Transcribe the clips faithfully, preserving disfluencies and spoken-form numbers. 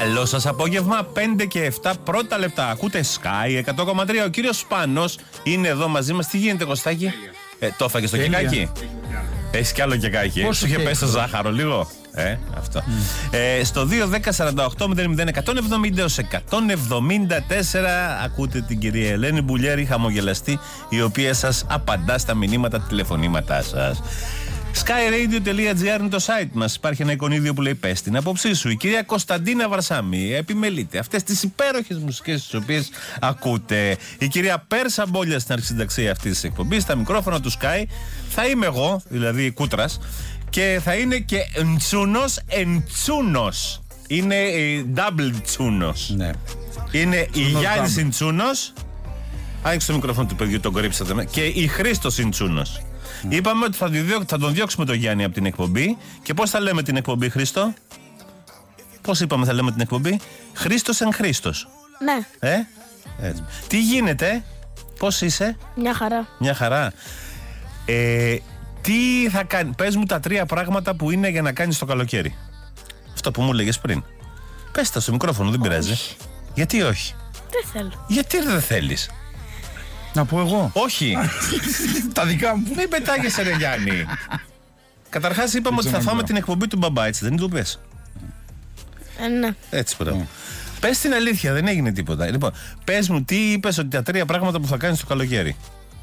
Καλό σας απόγευμα, πέντε και επτά πρώτα λεπτά. Ακούτε Sky εκατό κόμμα τρία. Ο κύριος Σπάνος είναι εδώ μαζί μας. Τι γίνεται, Κωστάκη? Ε, το έφαγε στο κεκάκι? Έχεις κι άλλο κεκάκι? Σου είχε πέσει το ζάχαρο λίγο? Ε, αυτό. Mm. Ε, στο δύο δέκα σαράντα οκτώ μηδέν μηδέν εκατόν εβδομήντα έως εκατόν εβδομήντα τέσσερα ακούτε την κυρία Ελένη Μπουλιέρη, χαμογελαστή, η οποία σας απαντά στα μηνύματα, τηλεφωνήματά σας. skyradio.gr είναι το site μας. Υπάρχει ένα εικονίδιο που λέει πες την απόψή σου. Η κυρία Κωνσταντίνα Βαρσάμι επιμελείται αυτές τις υπέροχες μουσικές τις οποίες ακούτε. Η κυρία Πέρσα Μπόλια στην αρχισυνταξία αυτής της εκπομπής. Στα μικρόφωνα του Sky θα είμαι εγώ, δηλαδή Κούτρας, και θα είναι και Ντσούνος Εντσούνος. Είναι η double Τσούνος. Ναι. Είναι η Γιάννης Ντσούνος. Άνοιξε το μικρόφωνο του παιδιού, τον κορύψατε. Και η Χρήστος Ντσούνος. Mm. Είπαμε ότι θα, διώκ, θα τον διώξουμε τον Γιάννη από την εκπομπή. Και πώς θα λέμε την εκπομπή, Χρήστο? Πώς είπαμε θα λέμε την εκπομπή? Χρήστος εν Χρήστος. Ναι. Ε? Έτσι. Τι γίνεται? Πώς είσαι? Μια χαρά. Μια χαρά. Ε, τι θα κάνει? Πες μου τα τρία πράγματα που είναι για να κάνεις το καλοκαίρι. Αυτό που μου έλεγες πριν. Πες τα στο μικρόφωνο, δεν πειράζει. Γιατί όχι? Δεν θέλω. Γιατί δεν θέλεις? Να πω εγώ? Όχι. Τα δικά μου. Μην πετάγεσαι, ρε Γιάννη. Καταρχάς είπαμε ότι θα φάμε την εκπομπή του μπαμπά, έτσι δεν το πες? Ε, ναι. Έτσι πράγμα. Mm. Πες την αλήθεια, δεν έγινε τίποτα. Λοιπόν, πες μου τι είπες ότι τα τρία πράγματα που θα κάνεις το καλοκαίρι.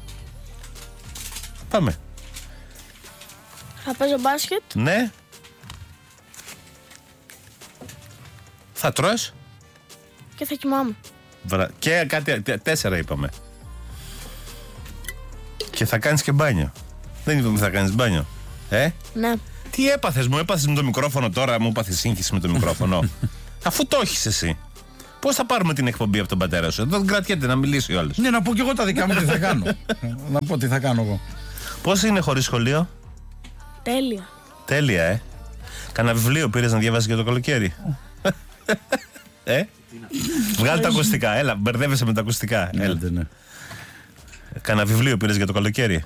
Πάμε. Θα παίζω μπάσκετ. Ναι. Θα τρως. Και θα κοιμάμαι. Βρα... Και κάτι, τέσσερα είπαμε. Και θα κάνεις και μπάνιο. Δεν είπαμε θα κάνεις μπάνιο. Ε? Ναι. Τι έπαθες, μου έπαθες με το μικρόφωνο τώρα, μου έπαθες σύγχυση με το μικρόφωνο. Αφού το έχεις εσύ. Πώς θα πάρουμε την εκπομπή από τον πατέρα σου? Δεν κρατιέται να μιλήσει ο άλλος. Ναι, να πω και εγώ τα δικά μου τι θα κάνω. Να πω τι θα κάνω εγώ. Πώς είναι χωρίς σχολείο? Τέλεια. Τέλεια, ε. Κάνα βιβλίο πήρες να διαβάσεις για το καλοκαίρι? Ε? Βγάλε τα ακουστικά, έλα, μπερδεύεσαι με τα ακουστικά. Ναι, έλα. ναι. Κάνα βιβλίο πήρες για το καλοκαίρι?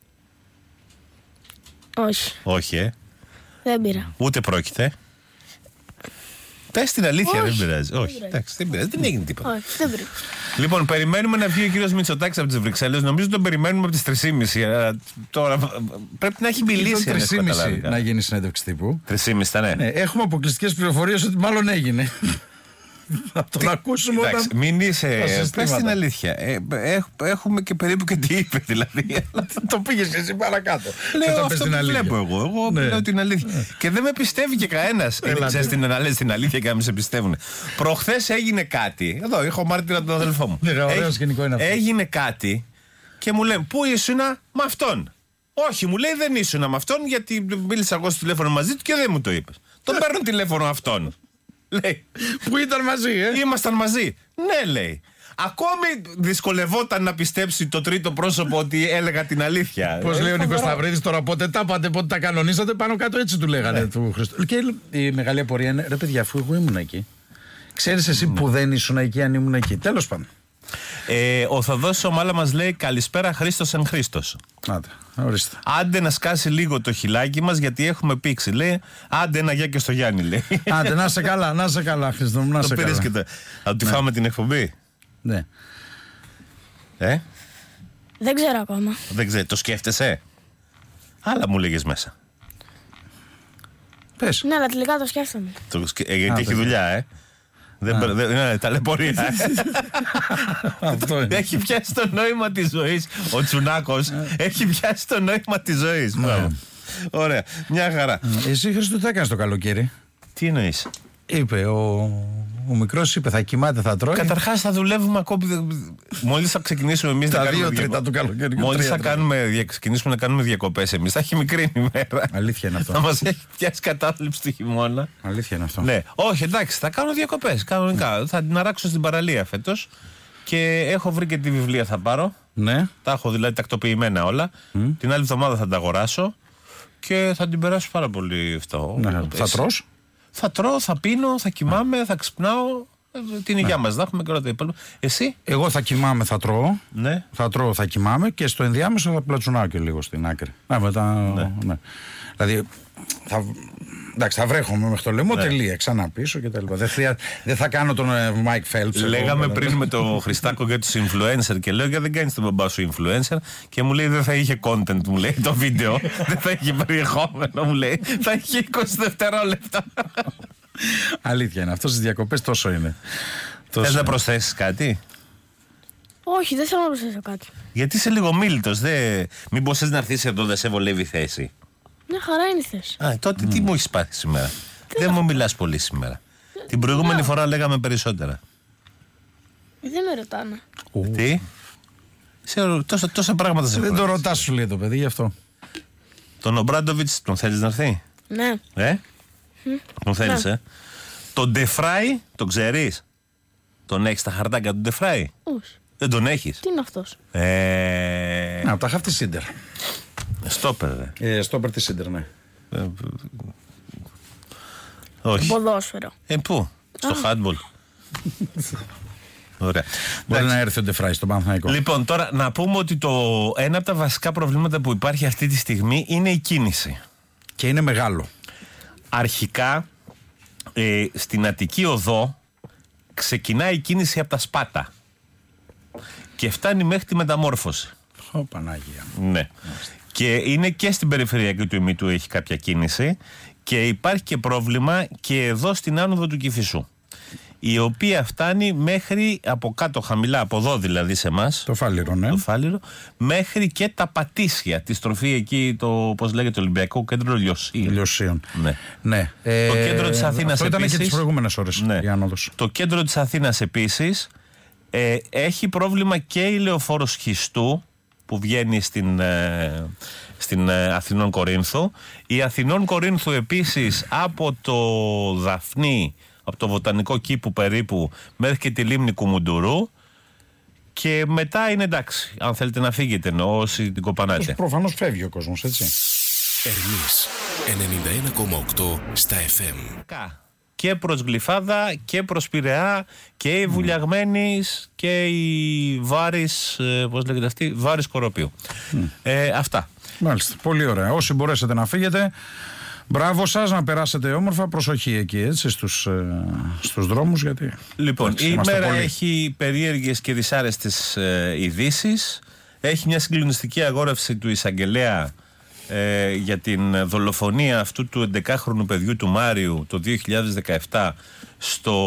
Όχι. Όχι, ε. Δεν πήρα. Ούτε πρόκειται. Πες την αλήθεια, Όχι. δεν πειράζει. Όχι, εντάξει, δεν πειράζει, δεν έγινε τίποτα. Όχι, δεν πήρα. Λοιπόν, περιμένουμε να βγει ο κύριος Μητσοτάκης από τις Βρυξέλλες. Νομίζω τον περιμένουμε από τις τρεις και μισή. Τώρα πρέπει να έχει μιλήσει. τρεις και μισή να γίνει συνέντευξη τύπου. τρεις και μισή, ναι. Ναι, έχουμε αποκλειστικές πληροφορίες ότι μάλλον έγινε. Θα τον ακούσουμε όταν. Εντάξει, μην είσαι. Πες την αλήθεια. Ε, έχ, έχουμε και περίπου και τι είπε, δηλαδή. Το πήγες εσύ παρακάτω. Λέω αυτό που βλέπω εγώ. Εγώ Ναι. λέω την αλήθεια. Ναι. Και δεν με πιστεύει και κανένας. Ξέρεις την να λες την αλήθεια και να μην σε πιστεύουν. Προχθές έγινε κάτι. Εδώ, έχω μάρτυρα τον αδελφό μου. Ναι, ωραίο σκηνικό είναι αυτό. Έγινε κάτι και μου λένε πού ήσουνα με αυτόν. Όχι, μου λέει δεν ήσουνα με αυτόν γιατί μίλησα εγώ στο τηλέφωνο μαζί του και δεν μου το είπες. Τον παίρνω τηλέφωνο αυτόν. Λέει. Που ήταν μαζί, ε. Ήμασταν μαζί. Ναι, λέει. Ακόμη δυσκολευόταν να πιστέψει το τρίτο πρόσωπο ότι έλεγα την αλήθεια. Πώς ε, λέει ο Νίκος φοβερό. Σταυρίδης τώρα, πότε τα πάτε, πότε τα κανονίσατε, πάνω κάτω έτσι του λέγανε Ναι. του Χριστού. Και η μεγάλη απορία είναι, ρε παιδιά, αφού εγώ ήμουν εκεί. Ξέρεις εσύ που δεν ήσουν εκεί, αν ήμουν εκεί. Τέλος πάντων. Ε, ο Θοδός Σομάλα μας λέει καλησπέρα Χρήστος εν Χρήστος. Άντε, ορίστε. Άντε να σκάσει λίγο το χιλάκι μας γιατί έχουμε πήξει. Λέει άντε ένα γεια και στο Γιάννη, λέει. Άντε, να σε καλά, να σε καλά, Χριστό μου, να Το σε πήρες καλά. και το. Θα τη φάμε την εκπομπή. Ναι. Ε, Δεν ξέρω ακόμα. δεν ξέρω, το σκέφτεσαι. Άλλα μου λέγες μέσα. Πες. Ναι, αλλά τελικά το σκέφτομαι. Το σκε... ε, γιατί Α, έχει παιδιά. δουλειά, ε. Δεν, πε- δεν, ναι, ταλαιπωρία. ε. Αυτό είναι. Έχει πιάσει το νόημα της ζωής. Ο Τσουνάκος έχει πιάσει το νόημα της ζωής. Μπράβο. Ωραία, μια χαρά. Εσύ, Χριστό, τι έκανες το καλοκαίρι? Τι εννοείς? Είπε, ο, ο μικρός είπε, θα κοιμάται, θα τρώει. Καταρχάς θα δουλεύουμε ακόμη. Μόλις θα ξεκινήσουμε εμείς να Τα κάνουμε δύο διακο- τρίτα του καλοκαίρι. Μόλις θα κάνουμε, δια- ξεκινήσουμε να κάνουμε διακοπές εμείς, θα έχει μικρή ημέρα. Αλήθεια είναι Θα αυτό. μας έχει πιάσει κατάθλιψη του χειμώνα. Αλήθεια είναι αυτό. Ναι, όχι, εντάξει, θα κάνω διακοπές κανονικά. Θα την αράξω στην παραλία φέτος. Και έχω βρει και τη βιβλία θα πάρω. Ναι. Τα έχω δηλαδή τακτοποιημένα όλα. Την άλλη εβδομάδα θα τα αγοράσω. Και θα την περάσω πάρα πολύ αυτό. Ναι, θα τρως. Θα τρώω, θα πίνω, θα κοιμάμαι, θα ξυπνάω. Ε, Την υγειά μας, θα έχουμε και όλα τα υπόλοιπα. Εσύ? Εγώ θα κοιμάμαι, θα τρώω. Ναι. Θα τρώω, θα κοιμάμαι και στο ενδιάμεσο θα πλατσουνάω και λίγο στην άκρη. Να, μετά. Ναι. Ναι. Δηλαδή, θα, Εντάξει, θα βρέχομαι μέχρι το λαιμό, Ναι. τελεία. Ξανά πίσω και τα λοιπά. Δεν, χρειά... δεν θα κάνω τον Μάικ Φέλτς. Λέγαμε πριν με το Χριστάκο για τους influencer και λέω: γιατί δεν κάνεις τον μπαμπά σου influencer. Και μου λέει: δεν θα είχε content, μου λέει το βίντεο. Δεν θα είχε περιεχόμενο, μου λέει. Θα είχε είκοσι δευτερόλεπτα. Αλήθεια είναι. Αυτό στις διακοπές τόσο είναι. Θες να προσθέσεις κάτι? Όχι, δεν θέλω να προσθέσω κάτι. Γιατί είσαι λίγο μίλητος. Δε... Μήπως θες να έρθεις εδώ, δεν σε βολεύει η θέση? Μια χαρά είναι η θέση. Α, τότε τι μου έχεις πάθει σήμερα? Δεν μου μιλάς πολύ σήμερα. Την προηγούμενη φορά λέγαμε περισσότερα. Δεν με ρωτάνε. Τι? Σε, τόσα, τόσα πράγματα σε Δεν το ρωτάς. ρωτάς, σου λέει το παιδί, γι' αυτό. Τον Ομπράντοβιτς τον θέλεις να έρθει? Ναι. Ε? Τον θέλεις, Ναι. ε? Τον Ντεφράι, τον ξέρεις? Τον έχεις τα χαρτάκια του Ντεφράι? Όχι. Δεν τον έχεις? Τι είναι αυτός? Ε... Να, από τα χαφ τη Σίντερ. Στόπερ, ρε. Ε, στόπερ τη Σίντερ, ναι. Όχι. Ποδόσφαιρο. Ε, πού? Στο handball. Ωραία. Μπορεί Εντάξει. να έρθει ο Ντεφράι στον Παναθηναϊκό. Λοιπόν, τώρα να πούμε ότι το ένα από τα βασικά προβλήματα που υπάρχει αυτή τη στιγμή είναι η κίνηση. Και είναι μεγάλο. Αρχικά, ε, στην Αττική Οδό ξεκινάει η κίνηση από τα Σπάτα και φτάνει μέχρι τη Μεταμόρφωση. Ω, Πανάγια. Ναι. Και είναι και στην περιφερειακή του ημιτού έχει κάποια κίνηση και υπάρχει και πρόβλημα και εδώ στην άνοδο του Κηφισού, η οποία φτάνει μέχρι από κάτω χαμηλά, από εδώ δηλαδή σε εμάς, Το Φάληρο, ναι. το Φάληρο, μέχρι και τα Πατήσια, τη στροφή εκεί, το πώς λέγεται, Ολυμπιακό Κέντρο Λιωσίων. Λιωσίων. Ναι. Ναι. Το κέντρο της Αθήνας αυτό ήταν και επίσης. τις προηγούμενες ώρες Ναι. η άνοδος. Το κέντρο της Αθήνας επίσης ε, έχει πρόβλημα και η λεωφόρος Χιστού που βγαίνει στην, ε, στην ε, Αθηνών Κορίνθου. Η Αθηνών Κορίνθου επίσης από το Δαφνί, από το Βοτανικό Κήπου περίπου, μέχρι και τη λίμνη Κουμουντουρού. Και μετά είναι εντάξει, αν θέλετε να φύγετε, εννοώ όσοι την κοπανάτε. Προφανώς φεύγει ο κόσμος, έτσι. Ερμής ενενήντα ένα κόμμα οκτώ στα εφ εμ. Και προς Γλυφάδα και προς Πειραιά και η Βουλιαγμένης και η Βάρης, ε, πώς λέγεται αυτή, Βάρης Κοροπίου. Ε, αυτά. Μάλιστα. Πολύ ωραία. Όσοι μπορέσετε να φύγετε, μπράβο σας, να περάσετε όμορφα. Προσοχή εκεί, έτσι, στους, ε, στους δρόμους, γιατί. Λοιπόν, εντάξει, η είμαστε ημέρα πολλοί. έχει περίεργες και δυσάρεστες ε, ειδήσεις. Έχει μια συγκλονιστική αγόρευση του εισαγγελέα ε, για την δολοφονία αυτού του εντεκάχρονου παιδιού του Μάριου το δύο χιλιάδες δεκαεπτά στο,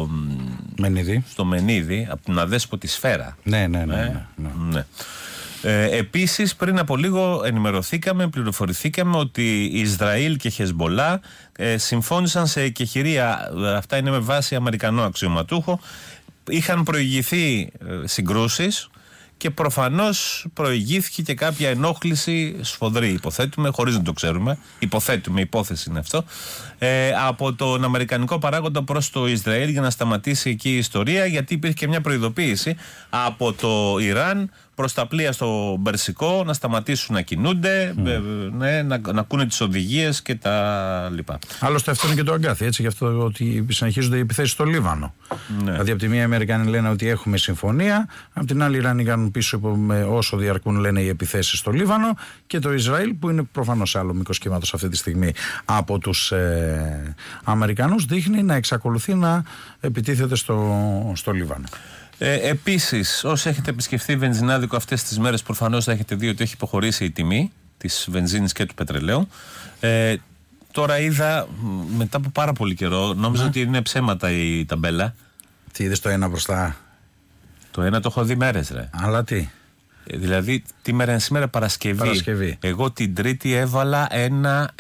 Μενίδη. στο Μενίδη, από την αδέσποτη Σφαίρα. Ναι, ναι, ναι. Ε, ναι, ναι. ναι. Ε, επίσης πριν από λίγο ενημερωθήκαμε, πληροφορηθήκαμε ότι Ισραήλ και Χεσμολά ε, συμφώνησαν σε εκεχηρία, αυτά είναι με βάση Αμερικανό αξιωματούχο, είχαν προηγηθεί ε, συγκρούσεις και προφανώς προηγήθηκε και κάποια ενόχληση σφοδρή, υποθέτουμε, χωρίς να το ξέρουμε, υποθέτουμε, υπόθεση είναι αυτό, ε, από τον αμερικανικό παράγοντα προς το Ισραήλ για να σταματήσει εκεί η ιστορία, γιατί υπήρχε και μια προειδοποίηση από το Ιράν προς τα πλοία στο Περσικό να σταματήσουν να κινούνται, mm. ε, ναι, να, να ακούνε τις οδηγίες και τα λοιπά. Άλλωστε αυτό είναι και το αγκάθι, έτσι, γι' αυτό ότι συνεχίζονται οι επιθέσεις στο Λίβανο. Ναι. Δηλαδή, από τη μία οι Αμερικανοί λένε ότι έχουμε συμφωνία, από την άλλη οι Ιρανοί κάνουν πίσω με όσο διαρκούν, λένε, οι επιθέσεις στο Λίβανο, και το Ισραήλ, που είναι προφανώς άλλο μήκος κύματος αυτή τη στιγμή από τους ε, Αμερικανούς, δείχνει να εξακολουθεί να επιτίθεται στο, στο Λίβανο. Ε, επίσης, όσοι έχετε επισκεφθεί βενζινάδικο αυτές τις μέρες, προφανώς θα έχετε δει ότι έχει υποχωρήσει η τιμή της βενζίνης και του πετρελαίου. Ε, τώρα είδα, μετά από πάρα πολύ καιρό, νόμιζα ότι είναι ψέματα η ταμπέλα. Τι είδες το ένα μπροστά? Το ένα το έχω δει μέρες, ρε. Αλλά τι? Ε, δηλαδή, τι μέρα είναι σήμερα, Παρασκευή. Παρασκευή. Εγώ την Τρίτη έβαλα ένα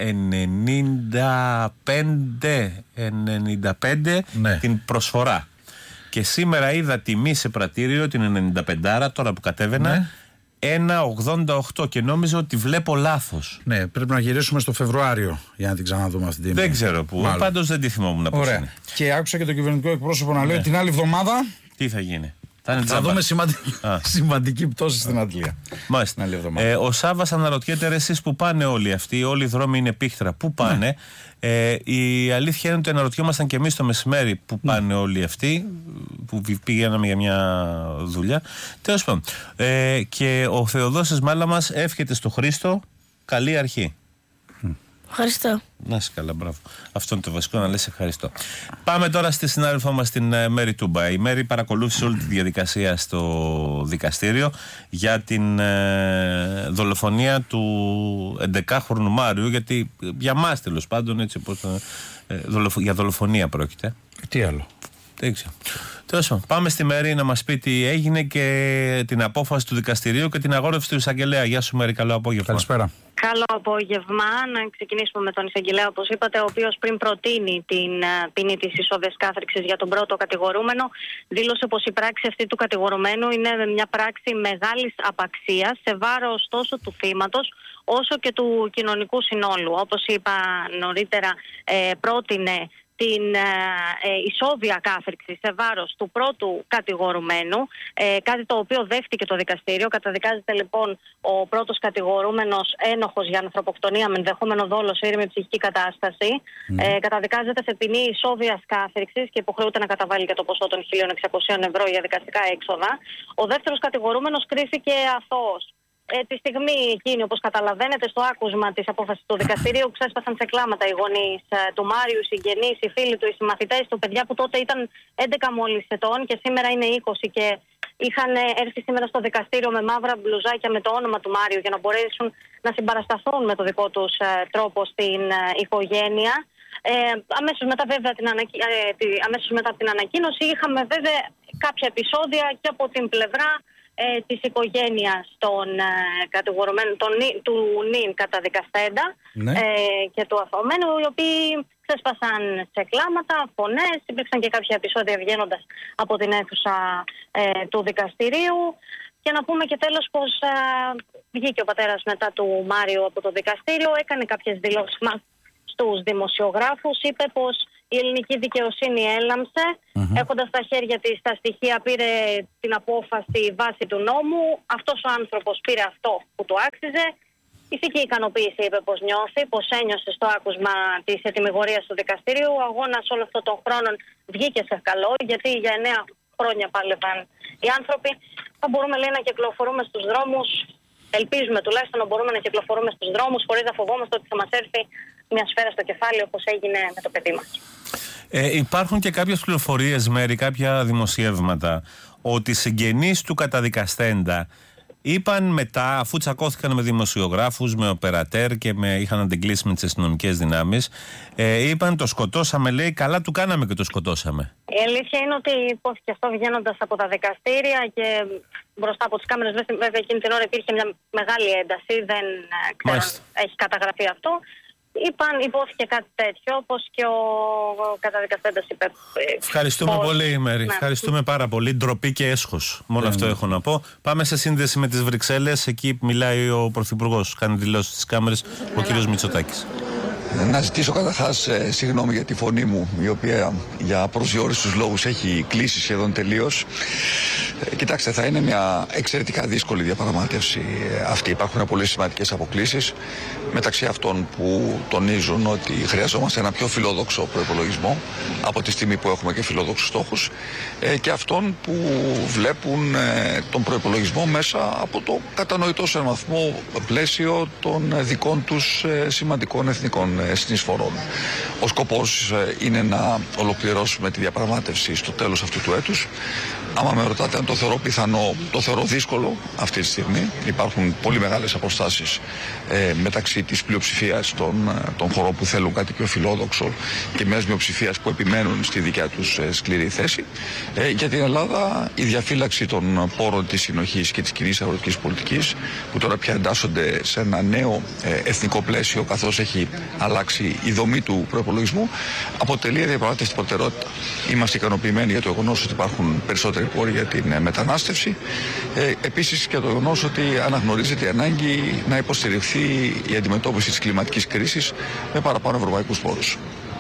ενενήντα πέντε, ενενήντα πέντε Ναι. την προσφορά. Και σήμερα είδα τιμή σε πρατήριο, την ενενήντα πέντε, τώρα που κατέβαινα, Ναι. ένα ογδόντα οκτώ και νόμιζα ότι βλέπω λάθος. Ναι, πρέπει να γυρίσουμε στο Φεβρουάριο για να την ξαναδούμε αυτή την τιμή. Δεν ξέρω πού. Μάλλον. Πάντως δεν τη θυμόμουν να πω. Ωραία. Και άκουσα και τον κυβερνητικό εκπρόσωπο να λέει ότι την άλλη εβδομάδα Τι θα γίνει? Θα, είναι θα τζάμπα. δούμε σημαντική, Α. σημαντική πτώση στην Αντλία. Μάλιστα. Την άλλη εβδομάδα. Ε, ο Σάββας αναρωτιέται, ρε, εσείς που πάνε όλοι αυτοί, όλοι οι δρόμοι είναι πίχτρα. Πού πάνε? Ναι. Ε, η αλήθεια είναι ότι αναρωτιόμασταν και εμείς το μεσημέρι που πάνε όλοι αυτοί, που πήγαιναμε για μια δουλειά. Τέλος πάντων. Ε, και ο Θεοδόσης Μάλαμας εύχεται στο Χρήστο καλή αρχή. Ευχαριστώ. Να είσαι καλά, μπράβο. Αυτό είναι το βασικό, να λες ευχαριστώ. Πάμε τώρα στη συνάδελφό μας την Μέρη Τούμπα. Η Μέρη παρακολούθησε όλη τη διαδικασία στο δικαστήριο για την ε, δολοφονία του έντεκαχρονου Μάριου, γιατί για μας τέλος πάντων έτσι, πώς, ε, δολοφο, για δολοφονία πρόκειται. Τι άλλο. Δεν ξέρω. Τέλος, πάμε στη Μέρη να μας πει τι έγινε και την απόφαση του δικαστηρίου και την αγόρευση του εισαγγελέα. Γεια σου Μέρη, καλό απόγευμα. Καλησπέρα. Καλό απόγευμα. Να ξεκινήσουμε με τον εισαγγελέα, όπως είπατε, ο οποίος πριν προτείνει την ποινή της ισόβιας κάθριξης για τον πρώτο κατηγορούμενο, δήλωσε πως η πράξη αυτή του κατηγορουμένου είναι μια πράξη μεγάλης απαξίας σε βάρος τόσο του θύματος όσο και του κοινωνικού συνόλου. Όπως είπα νωρίτερα, ε, πρότεινε την ε, ε, ισόβια κάθριξη σε βάρος του πρώτου κατηγορουμένου, ε, κάτι το οποίο δέχτηκε το δικαστήριο. Καταδικάζεται λοιπόν ο πρώτος κατηγορούμενος ένοχος για ανθρωποκτονία με ενδεχόμενο δόλο σε ήρεμη ψυχική κατάσταση. Mm. Ε, καταδικάζεται σε ποινή ισόβιας κάθριξης και υποχρεούται να καταβάλει και το ποσό των χίλια εξακόσια ευρώ για δικαστικά έξοδα. Ο δεύτερος κατηγορούμενος κρίθηκε αθώος. Ε, τη στιγμή εκείνη, όπως καταλαβαίνετε, στο άκουσμα της απόφασης του δικαστηρίου ξέσπασαν σε κλάματα οι γονείς ε, του Μάριου, οι συγγενείς, οι φίλοι του, οι συμμαθητές του, παιδιά που τότε ήταν έντεκα μόλις ετών και σήμερα είναι είκοσι και είχαν έρθει σήμερα στο δικαστήριο με μαύρα μπλουζάκια με το όνομα του Μάριου για να μπορέσουν να συμπαρασταθούν με το δικό τους ε, τρόπο στην ε, οικογένεια. Ε, αμέσως, μετά, βέβαια, την ανακοι... ε, τη... αμέσως μετά από την ανακοίνωση είχαμε βέβαια κάποια επεισόδια και από την πλευρά Ε, της οικογένειας των ε, κατηγορουμένων, των, του νυν καταδικαστέντα, ναι. ε, και του αθωωμένου, οι οποίοι ξέσπασαν σε κλάματα, φωνές, υπήρξαν και κάποια επεισόδια βγαίνοντας από την αίθουσα ε, του δικαστηρίου. Και να πούμε και τέλος πως ε, βγήκε ο πατέρας μετά του Μάριου από το δικαστήριο, έκανε κάποιες δηλώσεις στους δημοσιογράφους, είπε πως η ελληνική δικαιοσύνη έλαμψε, mm-hmm. έχοντας στα χέρια της τα στοιχεία, πήρε την απόφαση βάσει του νόμου. Αυτός ο άνθρωπος πήρε αυτό που του άξιζε. Ηθική ικανοποίηση είπε πως νιώθει, πως ένιωσε στο άκουσμα της ετυμηγορίας του δικαστηρίου. Ο αγώνας όλο αυτόν τον χρόνο βγήκε σε καλό, γιατί για εννέα χρόνια πάλευαν οι άνθρωποι. Θα μπορούμε, λέει, να κυκλοφορούμε στους δρόμους. Ελπίζουμε τουλάχιστον να μπορούμε να κυκλοφορούμε στους δρόμους χωρίς να φοβόμαστε ότι θα μας έρθει μια σφαίρα στο κεφάλι, όπως έγινε με το παιδί μας. Ε, υπάρχουν και κάποιες πληροφορίες, Μέρη, κάποια δημοσιεύματα, ότι οι συγγενείς του καταδικαστέντα είπαν μετά, αφού τσακώθηκαν με δημοσιογράφους, με οπερατέρ και με, είχαν αντιγκλήσει με τις αστυνομικές δυνάμεις, ε, είπαν το σκοτώσαμε, λέει, καλά του κάναμε και το σκοτώσαμε. Η αλήθεια είναι ότι υπόθηκε αυτό βγαίνοντας από τα δικαστήρια και μπροστά από τις κάμερες. Βέβαια εκείνη την ώρα υπήρχε μια μεγάλη ένταση, δεν ξέρω αν έχει καταγραφεί αυτό. Είπαν, υπόθηκε κάτι τέτοιο, όπως και ο καταδικαστέντας είπε. Ευχαριστούμε πώς... πολύ, Μέρη. Ναι. Ευχαριστούμε πάρα πολύ. Ντροπή και έσχος. Μόνο mm. αυτό έχω να πω. Πάμε σε σύνδεση με τις Βρυξέλλες. Εκεί μιλάει ο Πρωθυπουργός. Κάνει δηλώσεις στις κάμερες ο κ. Μητσοτάκης. Να ζητήσω καταρχάς ε, συγγνώμη για τη φωνή μου, η οποία για προσδιορίστους λόγους έχει κλείσει σχεδόν τελείως. Ε, κοιτάξτε, θα είναι μια εξαιρετικά δύσκολη διαπραγμάτευση ε, αυτή. Υπάρχουν πολύ σημαντικές αποκλίσεις, μεταξύ αυτών που τονίζουν ότι χρειαζόμαστε ένα πιο φιλόδοξο προϋπολογισμό από τη στιγμή που έχουμε και φιλόδοξους στόχους, ε, και αυτών που βλέπουν ε, τον προϋπολογισμό μέσα από το κατανοητό σε έναν βαθμό πλαίσιο των δικών τους ε, σημαντικών εθνικών συνεισφορών. Ο σκοπός είναι να ολοκληρώσουμε τη διαπραγμάτευση στο τέλος αυτού του έτους. Άμα με ρωτάτε αν το θεωρώ πιθανό, το θεωρώ δύσκολο αυτή τη στιγμή. Υπάρχουν πολύ μεγάλες αποστάσεις ε, μεταξύ της πλειοψηφίας των, των χωρών που θέλουν κάτι πιο φιλόδοξο και μιας μειοψηφίας που επιμένουν στη δικιά τους ε, σκληρή θέση. Ε, για την Ελλάδα η διαφύλαξη των πόρων της συνοχής και της κοινής αγροτικής πολιτικής, που τώρα πια εντάσσονται σε ένα νέο ε, εθνικό πλαίσιο καθώς έχει αλλάξει η δομή του προϋπολογισμού, αποτελεί διαπραγμάτευση προτεραιότητα. Είμαστε ικανοποιημένοι για το γεγονός ότι υπάρχουν περισσότεροι πόροι για την μετανάστευση. Ε, επίσης και το γεγονός ότι αναγνωρίζεται η ανάγκη να υποστηριχθεί η αντιμετώπιση της κλιματικής κρίσης με παραπάνω ευρωπαϊκούς πόρους.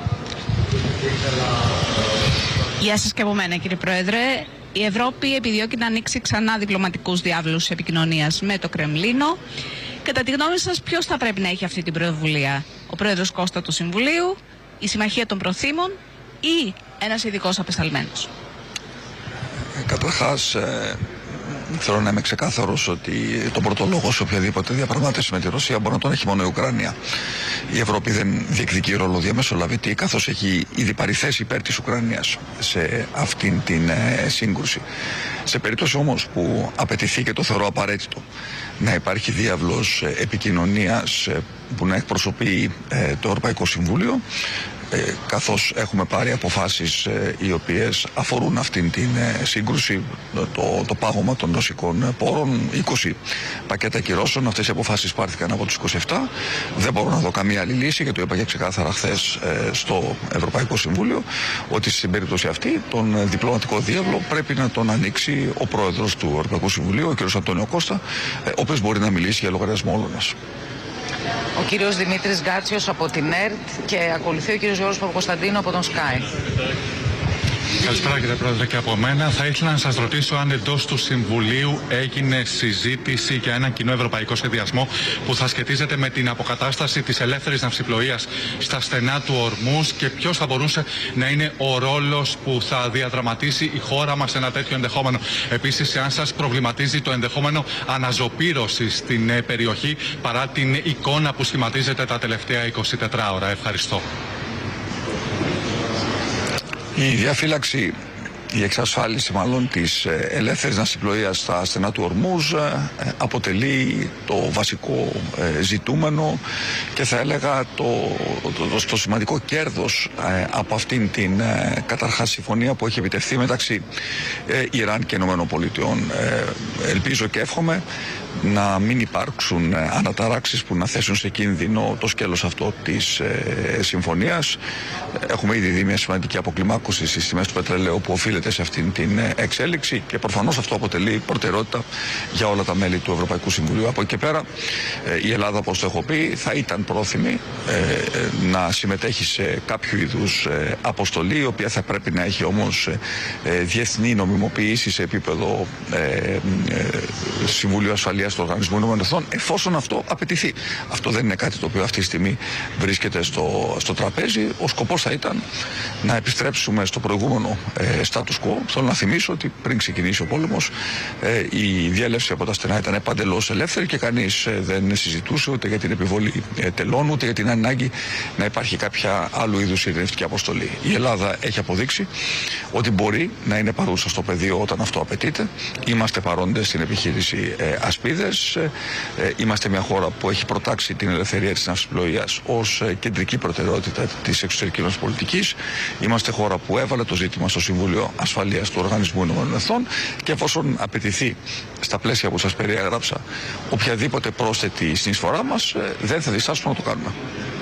Γεια σας και από μένα, κύριε Πρόεδρε. Η Ευρώπη επιδιώκει να ανοίξει ξανά διπλωματικούς διάβλους επικοινωνίας με το Κρεμλίνο. Κατά τη γνώμη σας, ποιος θα πρέπει να έχει αυτή την πρωτοβουλία, ο Πρόεδρος Κώστα του Συμβουλίου, η Συμμαχία των Προθήμων ή ένας ειδικός απεσταλμένος? Καταρχάς, ε, θέλω να είμαι ξεκάθαρος ότι τον πρώτο λόγο σε οποιαδήποτε διαπραγμάτευση με τη Ρωσία μπορεί να τον έχει μόνο η Ουκρανία. Η Ευρώπη δεν διεκδικεί ρόλο διαμεσολαβητή, καθώς έχει ήδη παρηθέσει υπέρ της Ουκρανίας σε αυτήν την ε, σύγκρουση. Σε περίπτωση όμως που απαιτηθεί, και το θεωρώ απαραίτητο, να υπάρχει διάβλος ε, επικοινωνίας ε, που να εκπροσωπεί ε, το Ευρωπαϊκό Συμβούλιο, Ε, καθώς έχουμε πάρει αποφάσεις ε, οι οποίες αφορούν αυτήν την ε, σύγκρουση, το, το πάγωμα των ρωσικών πόρων, είκοσι πακέτα κυρώσεων. Αυτές οι αποφάσεις πάρθηκαν από τους είκοσι επτά. Δεν μπορώ να δω καμία άλλη λύση, και το είπα και ξεκάθαρα χθες ε, στο Ευρωπαϊκό Συμβούλιο, ότι στην περίπτωση αυτή τον διπλωματικό διάβλο πρέπει να τον ανοίξει ο πρόεδρος του Ευρωπαϊκού Συμβουλίου, ο κ. Αντώνιο Κώστα, ε, ο οποίος μπορεί να μιλήσει για λογαριασμό όλων μας. Ο κύριος Δημήτρης Γκάτσιος από την ΕΡΤ και ακολουθεί ο κύριος Γιώργος Παπακοσταντίνου από τον Sky. Καλησπέρα κύριε Πρόεδρε και από μένα. Θα ήθελα να σας ρωτήσω αν εντός του Συμβουλίου έγινε συζήτηση για έναν κοινό ευρωπαϊκό σχεδιασμό που θα σχετίζεται με την αποκατάσταση της ελεύθερης ναυσιπλοείας στα στενά του Ορμούζ, και ποιος θα μπορούσε να είναι ο ρόλος που θα διαδραματίσει η χώρα μας σε ένα τέτοιο ενδεχόμενο. Επίσης, αν σας προβληματίζει το ενδεχόμενο αναζωπήρωση στην περιοχή παρά την εικόνα που σχηματίζεται τα τελευταία εικοσιτετρά ώρα. Ευχαριστώ. Η διαφύλαξη, η εξασφάλιση μάλλον της ελεύθερης ναυσιπλοείας στα στενά του Ορμούζ αποτελεί το βασικό ζητούμενο, και θα έλεγα το, το, το σημαντικό κέρδος από αυτήν την καταρχάς συμφωνία που έχει επιτευχθεί μεταξύ Ιράν και ΗΠΑ. Ελπίζω και εύχομαι να μην υπάρξουν αναταράξεις που να θέσουν σε κίνδυνο το σκέλος αυτό της ε, συμφωνίας. Έχουμε ήδη δει μια σημαντική αποκλιμάκωση στις τιμές του πετρελαίου που οφείλεται σε αυτήν την εξέλιξη, και προφανώς αυτό αποτελεί προτεραιότητα για όλα τα μέλη του Ευρωπαϊκού Συμβουλίου. Από εκεί και πέρα ε, η Ελλάδα, όπως το έχω πει, θα ήταν πρόθυμη ε, να συμμετέχει σε κάποιο είδους ε, αποστολή, η οποία θα πρέπει να έχει όμως ε, διεθνή νομιμοποίηση σε επίπεδο ε, ε, Συμβουλίου Ασφαλείας του Οργανισμού Ηνωμένων Εθνών, εφόσον αυτό απαιτηθεί. Αυτό δεν είναι κάτι το οποίο αυτή τη στιγμή βρίσκεται στο, στο τραπέζι. Ο σκοπός θα ήταν να επιστρέψουμε στο προηγούμενο ε, status quo. Θέλω να θυμίσω ότι πριν ξεκινήσει ο πόλεμος, ε, η διέλευση από τα στενά ήταν παντελώς ελεύθερη, και κανείς ε, δεν συζητούσε ούτε για την επιβολή ε, τελών, ούτε για την ανάγκη να υπάρχει κάποια άλλου είδους ειρηνευτική αποστολή. Η Ελλάδα έχει αποδείξει ότι μπορεί να είναι παρούσα στο πεδίο όταν αυτό απαιτείται. Είμαστε παρόντες στην επιχείρηση ε, Ασπίδες. Ε, είμαστε μια χώρα που έχει προτάξει την ελευθερία της ναυσιπλοείας ως ε, κεντρική προτεραιότητα της εξωτερικής μας πολιτικής. Είμαστε χώρα που έβαλε το ζήτημα στο Συμβούλιο Ασφαλείας του Οργανισμού Ηνωμένων Εθνών, και εφόσον απαιτηθεί στα πλαίσια που σας περιέγραψα οποιαδήποτε πρόσθετη συνεισφορά μας, ε, δεν θα διστάσουμε να το κάνουμε.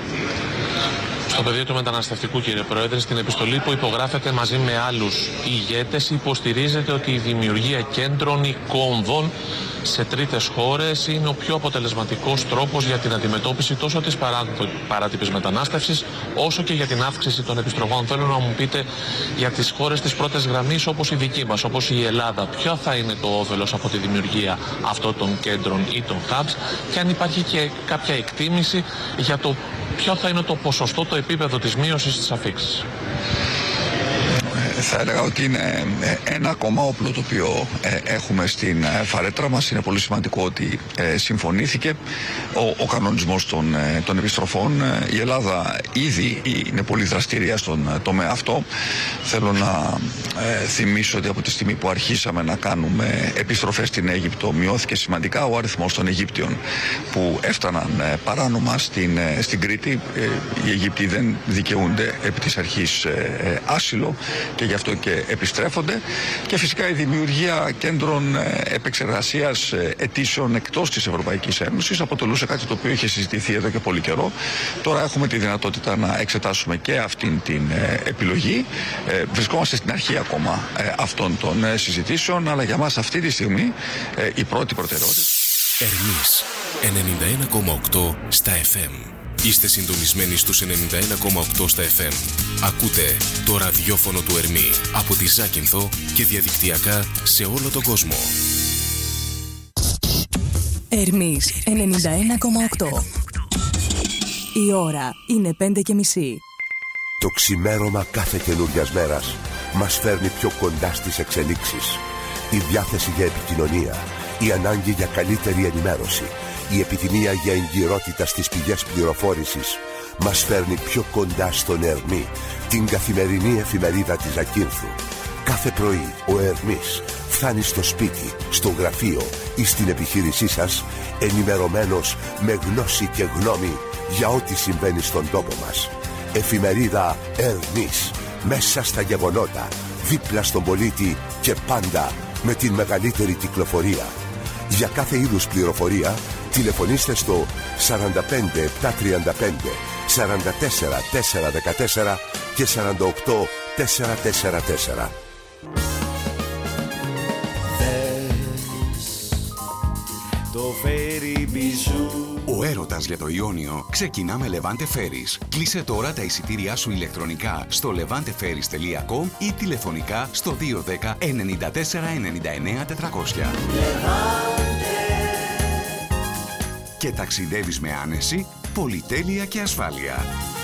Στο πεδίο του μεταναστευτικού, κύριε Πρόεδρε, στην επιστολή που υπογράφεται μαζί με άλλους ηγέτες, υποστηρίζεται ότι η δημιουργία κέντρων ή κόμβων σε τρίτες χώρες είναι ο πιο αποτελεσματικός τρόπος για την αντιμετώπιση τόσο της παράτυπης μετανάστευσης, όσο και για την αύξηση των επιστροφών. Θέλω να μου πείτε για τις χώρες της πρώτης γραμμής, όπως η δική μας, όπως η Ελλάδα, ποιο θα είναι το όφελος από τη δημιουργία αυτών των κέντρων ή των hubs, και αν υπάρχει και κάποια εκτίμηση για το ποιο θα είναι το ποσοστό, το επίπεδο της μείωσης της αφίξης. Θα έλεγα ότι είναι ένα ακόμα όπλο το οποίο έχουμε στην φαρέτρα μας. Είναι πολύ σημαντικό ότι συμφωνήθηκε ο, ο κανονισμός των, των επιστροφών. Η Ελλάδα ήδη είναι πολύ δραστήρια στον τομέα αυτό. Θέλω να ε, θυμίσω ότι από τη στιγμή που αρχίσαμε να κάνουμε επιστροφές στην Αίγυπτο, μειώθηκε σημαντικά ο αριθμός των Αιγύπτιων που έφταναν ε, παράνομα στην, ε, στην Κρήτη. Ε, οι Αιγύπτιοι δεν δικαιούνται επί της αρχής ε, άσυλο, και γι' αυτό και επιστρέφονται. Και φυσικά η δημιουργία κέντρων επεξεργασίας αιτήσεων εκτός της Ευρωπαϊκής Ένωσης αποτελούσε κάτι το οποίο είχε συζητηθεί εδώ και πολύ καιρό. Τώρα έχουμε τη δυνατότητα να εξετάσουμε και αυτήν την επιλογή. Βρισκόμαστε στην αρχή ακόμα αυτών των συζητήσεων, αλλά για μας αυτή τη στιγμή η πρώτη προτεραιότητα. Ερμής ενενήντα ένα κόμμα οκτώ στα εφ εμ. Είστε συντονισμένοι στους ενενήντα ένα κόμμα οκτώ στα εφ εμ. Ακούτε το ραδιόφωνο του Ερμή από τη Ζάκυνθο και διαδικτυακά σε όλο τον κόσμο. Ερμής ενενήντα ένα κόμμα οκτώ. Η ώρα είναι πέντε και μισή. Το ξημέρωμα κάθε καινούριας μέρας μας φέρνει πιο κοντά στις εξελίξεις. Η διάθεση για επικοινωνία, η ανάγκη για καλύτερη ενημέρωση, η επιθυμία για εγκυρότητα στις πηγές πληροφόρησης μας φέρνει πιο κοντά στον Ερμή, την καθημερινή εφημερίδα της Ζακύνθου. Κάθε πρωί ο Ερμής φτάνει στο σπίτι, στο γραφείο ή στην επιχείρησή σας ενημερωμένος με γνώση και γνώμη για ό,τι συμβαίνει στον τόπο μας. Εφημερίδα Ερμής, μέσα στα γεγονότα, δίπλα στον πολίτη και πάντα με την μεγαλύτερη κυκλοφορία. Για κάθε είδους πληροφορία τηλεφωνήστε στο σαράντα πέντε επτακόσια τριάντα πέντε σαράντα τέσσερα τετρακόσια δεκατέσσερα και σαράντα οκτώ τετρακόσια τέσσερα τέσσερα. Ο έρωτας για το Ιόνιο ξεκινά με Levante Ferries. Κλείσε τώρα τα εισιτήριά σου ηλεκτρονικά στο levante ferries τελεία com ή τηλεφωνικά στο δύο ένα μηδέν εννιά τέσσερα εννιά εννιά τετρακόσια. Και ταξιδεύεις με άνεση, πολυτέλεια και ασφάλεια.